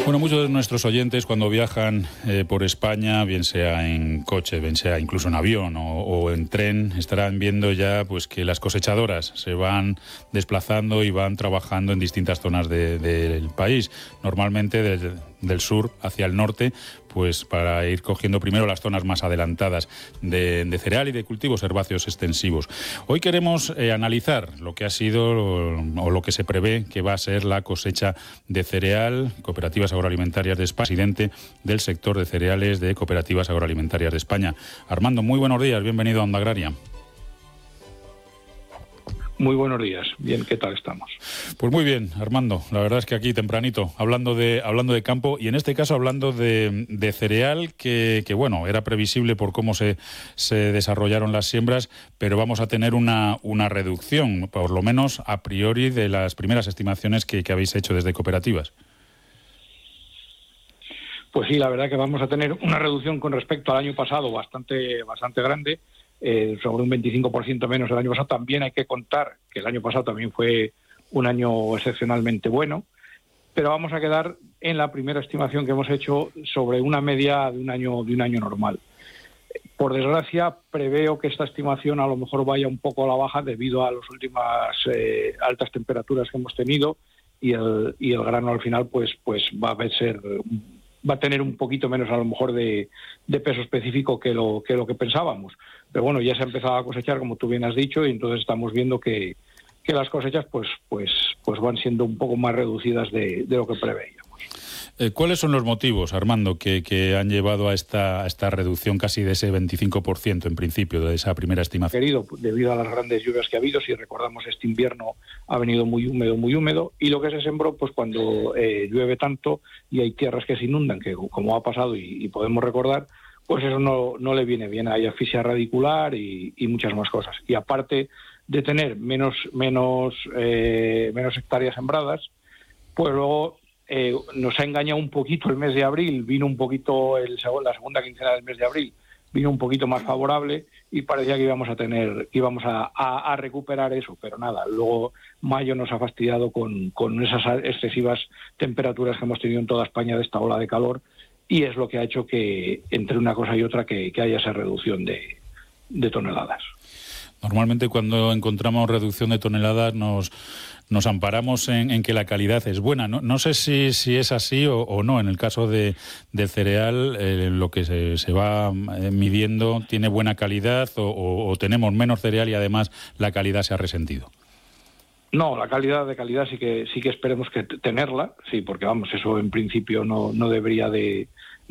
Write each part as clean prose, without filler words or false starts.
Bueno, muchos de nuestros oyentes cuando viajan por España, bien sea en coche, bien sea incluso en avión o en tren, estarán viendo ya pues que las cosechadoras se van desplazando y van trabajando en distintas zonas del país, normalmente del sur hacia el norte, pues para ir cogiendo primero las zonas más adelantadas de cereal y de cultivos herbáceos extensivos. Hoy queremos analizar lo que ha sido o lo que se prevé que va a ser la cosecha de cereal. Cooperativas Agroalimentarias de España, presidente del sector de cereales de Cooperativas Agroalimentarias de España. Armando, muy buenos días, bienvenido a Onda Agraria. Muy buenos días. Bien, ¿qué tal estamos? Pues muy bien, Armando. La verdad es que aquí tempranito, hablando de campo y en este caso hablando de cereal que bueno, era previsible por cómo se desarrollaron las siembras, pero vamos a tener una reducción, por lo menos a priori, de las primeras estimaciones que habéis hecho desde cooperativas. Pues sí, la verdad que vamos a tener una reducción con respecto al año pasado bastante grande. Sobre un 25% menos del año pasado. También hay que contar que el año pasado también fue un año excepcionalmente bueno, pero vamos a quedar en la primera estimación que hemos hecho sobre una media de un año normal. Por desgracia, preveo que esta estimación a lo mejor vaya un poco a la baja debido a las últimas altas temperaturas que hemos tenido y el grano al final pues va a tener un poquito menos a lo mejor de peso específico que lo que pensábamos. Pero bueno, ya se ha empezado a cosechar, como tú bien has dicho, y entonces estamos viendo que las cosechas pues van siendo un poco más reducidas de lo que preveíamos. ¿Cuáles son los motivos, Armando, que han llevado a esta reducción casi de ese 25% en principio, de esa primera estimación? Debido a las grandes lluvias que ha habido, si recordamos, este invierno ha venido muy húmedo, y lo que se sembró, pues cuando llueve tanto y hay tierras que se inundan, que como ha pasado y podemos recordar, pues eso no le viene bien. Hay asfixia radicular y muchas más cosas. Y aparte de tener menos hectáreas sembradas, pues luego nos ha engañado un poquito el mes de abril. Vino un poquito la segunda quincena del mes de abril, vino un poquito más favorable y parecía que íbamos a recuperar eso, pero nada. Luego mayo nos ha fastidiado con esas excesivas temperaturas que hemos tenido en toda España de esta ola de calor, y es lo que ha hecho que entre una cosa y otra que haya esa reducción de toneladas. Normalmente cuando encontramos reducción de toneladas nos amparamos en que la calidad es buena. No sé si es así o no. En el caso del cereal, lo que se va midiendo, ¿tiene buena calidad o tenemos menos cereal y además la calidad se ha resentido? No, la calidad sí que esperemos que tenerla, sí, porque vamos, eso en principio no debería de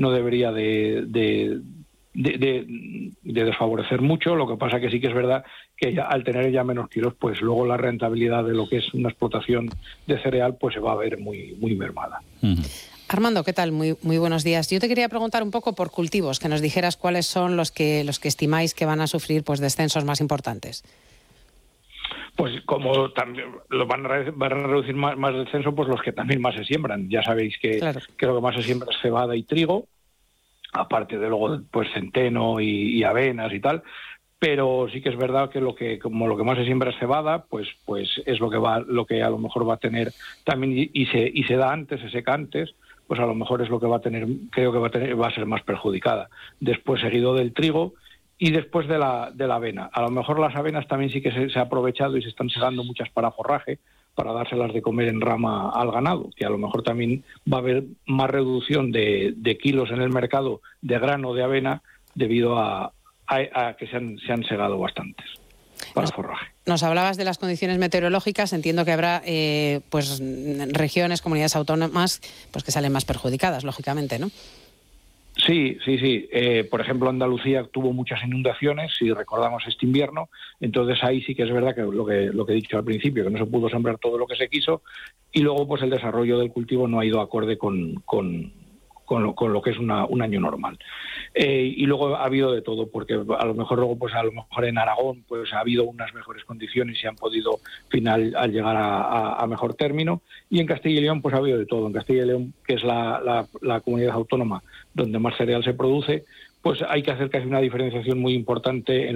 desfavorecer mucho. Lo que pasa que sí que es verdad que ya, al tener ya menos kilos, pues luego la rentabilidad de lo que es una explotación de cereal pues se va a ver muy mermada. Armando, ¿qué tal? Muy buenos días. Yo te quería preguntar un poco por cultivos, que nos dijeras cuáles son los que estimáis que van a sufrir pues descensos más importantes. Pues como también van a reducir más descenso, pues los que también más se siembran. Ya sabéis que, claro, que lo que más se siembra es cebada y trigo, aparte de luego pues centeno y avenas y tal. Pero sí que es verdad que lo que más se siembra es cebada, pues es lo que a lo mejor va a tener también, y se da antes, se seca antes, pues a lo mejor es lo que va a ser más perjudicada. Después seguido del trigo y después de la avena. A lo mejor las avenas también sí que se ha aprovechado y se están segando muchas para forraje, para dárselas de comer en rama al ganado, que a lo mejor también va a haber más reducción de kilos en el mercado de grano de avena debido a que se han segado bastantes para forraje. Nos hablabas de las condiciones meteorológicas. Entiendo que habrá pues regiones, comunidades autónomas pues que salen más perjudicadas, lógicamente, ¿no? Sí. Por ejemplo, Andalucía tuvo muchas inundaciones, si recordamos este invierno. Entonces ahí sí que es verdad que lo que he dicho al principio, que no se pudo sembrar todo lo que se quiso, y luego pues el desarrollo del cultivo no ha ido acorde con lo que es un año normal. Y luego ha habido de todo, porque a lo mejor en Aragón pues ha habido unas mejores condiciones y han podido al llegar a mejor término, y en Castilla y León pues ha habido de todo. En Castilla y León, que es la comunidad autónoma donde más cereal se produce, pues hay que hacer casi una diferenciación muy importante en